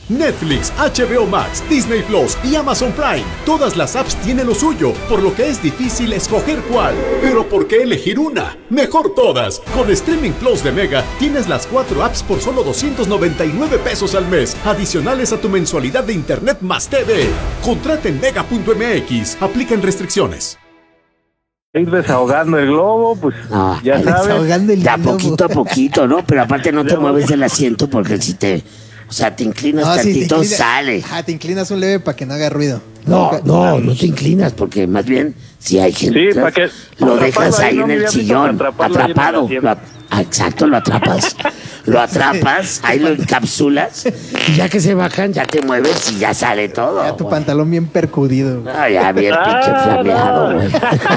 Netflix, HBO Max, Disney Plus y Amazon Prime. Todas las apps tienen lo suyo, por lo que es difícil escoger cuál. Pero ¿por qué elegir una? Mejor todas. Con Streaming Plus de Mega tienes las 4 apps por solo 299 pesos al mes, adicionales a tu mensualidad de Internet más TV. Contrata en mega.mx. Aplican restricciones. Ir desahogando el globo, pues No, ya sabes. Desahogando el Da globo. poquito a poquito, ¿no? Pero aparte no te mueves del asiento porque si te... O sea, te inclinas No, sí, tantito, te inclinas- sale. Ajá, te inclinas un leve para que no haga ruido. No te inclinas porque más bien si hay gente... Sí, para que... Lo atraparlo dejas ahí ¿no? en Me el habías dicho sillón, atraparlo ahí en el atrapado. asiento. Exacto, lo atrapas. Lo atrapas, ahí lo encapsulas y ya que se bajan, ya te mueves y ya sale todo. Ya tu güey. pantalón bien percudido. Ah, ya bien pinche flameado, güey.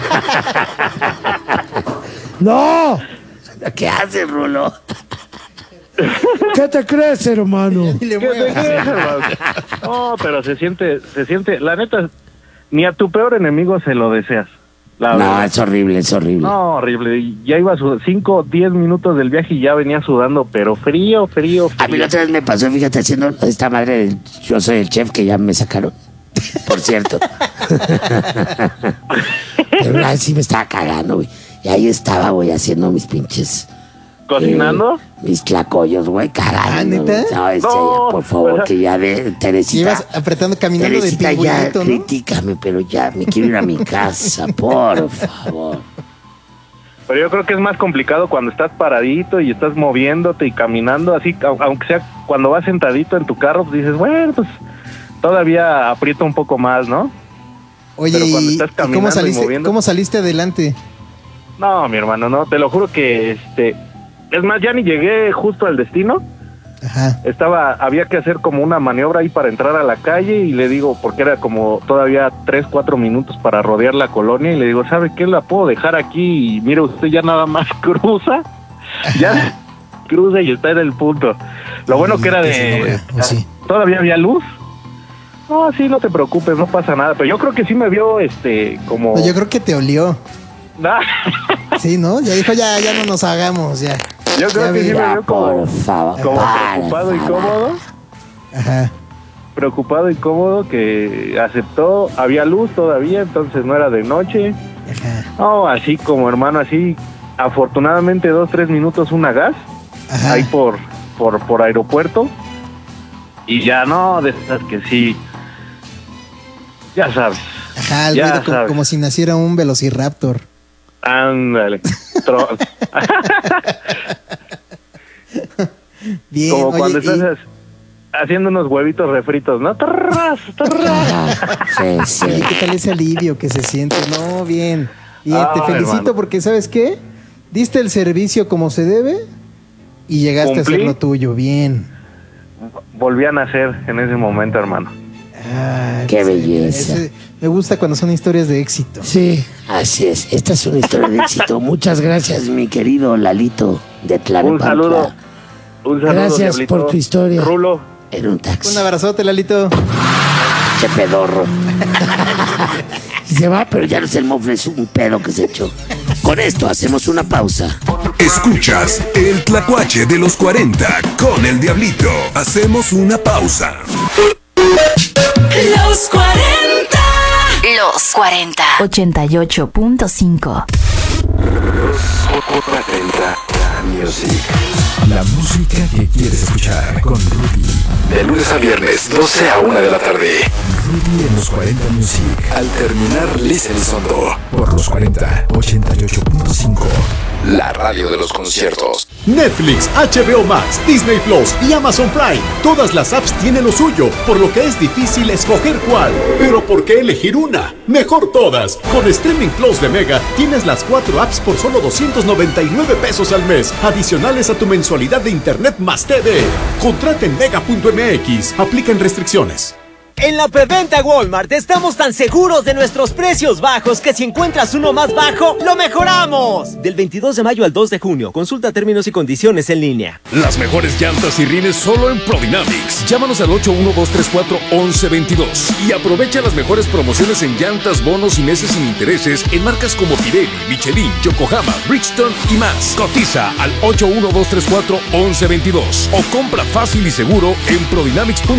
¡No! ¿Qué haces, Rulo? ¿Qué te crees, hermano? Y le ¿Qué te mueve. crees, hermano? No, pero se siente, la neta, ni a tu peor enemigo se lo deseas. La No, verdad. es horrible, es horrible. No, horrible. Ya iba 5, 10 minutos del viaje y ya venía sudando, pero frío. A mí la otra vez me pasó, fíjate, haciendo esta madre del Yo Soy el Chef, que ya me sacaron, por cierto. Pero ahí sí me estaba cagando, güey. Y ahí estaba, güey, haciendo mis pinches... ¿Cocinando? mis tlacoyos, güey, cagando. ¿Ah, neta? güey. No, No, ya, por favor, que ya de Teresita. Ibas apretando, caminando de Teresita, ya, pingüinito, ¿no? critícame, pero ya me quiero ir a mi casa, por favor. Pero yo creo que es más complicado cuando estás paradito y estás moviéndote y caminando, así, aunque sea cuando vas sentadito en tu carro, pues dices, bueno, pues todavía aprieta un poco más, ¿no? Oye, Pero cuando ¿y estás cómo caminando y saliste, moviendo- cómo saliste adelante? No, mi hermano, no, te lo juro que, es más, ya ni llegué justo al destino. Ajá. Había que hacer como una maniobra ahí para entrar a la calle y le digo, porque era como todavía 3, 4 minutos para rodear la colonia y le digo, ¿sabe qué? La puedo dejar aquí y mire usted ya nada más cruza, ya cruza y está en el punto. Lo bueno que era Que se enoja, ¿o sí? todavía había luz. No, sí, no te preocupes, no pasa nada, pero yo creo que sí me vio, como... No, yo creo que te olió. Ah, Sí, ¿no? Ya dijo, ya no nos hagamos, ya. yo creo Ya que sí vi. me Ya, vio como por favor. preocupado y cómodo. Ajá. Preocupado y cómodo, que aceptó, había luz todavía, entonces no era de noche. Ajá. No, así como hermano, así, afortunadamente 2, 3 minutos una gas, Ajá. ahí por aeropuerto, y ya no, de esas que sí, ya sabes, Ajá, el ya ruido sabes. como si naciera un velociraptor. Ándale, Bien, como oye, cuando y- estás haciendo unos huevitos refritos, ¿no? Tarras, tarras. Sí, oye, sí. ¿qué tal ese alivio que se siente? No, bien. Bien, te Ah, felicito hermano. porque, ¿sabes qué? Diste el servicio como se debe y llegaste a hacer Cumplí. lo tuyo. Bien. Volví a nacer en ese momento, hermano. Ay, Qué pues, belleza. me gusta cuando son historias de éxito. Sí, así es. Esta es una historia de éxito. Muchas gracias, mi querido Lalito de Tlalnepantla. Un saludo, Gracias Diablito. por tu historia. Rulo, En un taxi. Un abrazote, Lalito. Che pedorro. Y se va, pero ya no es el mofle, es un pedo que se echó. Con esto hacemos una pausa. Escuchas el Tlacuache de los 40 con el Diablito. Hacemos una pausa. Los 40. Los 40. 88.5. La música que quieres escuchar con Rudy. De lunes a viernes, 12 a 1 de la tarde. Rudy en los 40 Music. Al terminar, Listen y Sondo. Por los 40, 88.5. La radio de los conciertos. Netflix, HBO Max, Disney Plus y Amazon Prime. Todas las apps tienen lo suyo, por lo que es difícil escoger cuál. Pero ¿por qué elegir una? Mejor todas. Con Streaming Plus de Mega tienes las 4 apps por solo 299 pesos al mes, adicionales a tu mensualidad de Internet más TV. Contrata en mega.mx. Aplican restricciones. En la preventa Walmart estamos tan seguros de nuestros precios bajos que si encuentras uno más bajo, ¡lo mejoramos! Del 22 de mayo al 2 de junio, consulta términos y condiciones en línea. Las mejores llantas y rines solo en Prodynamics. Llámanos al 81234-1122 y aprovecha las mejores promociones en llantas, bonos y meses sin intereses en marcas como Pirelli, Michelin, Yokohama, Bridgestone y más. Cotiza al 81234-1122 o compra fácil y seguro en Prodynamics.com.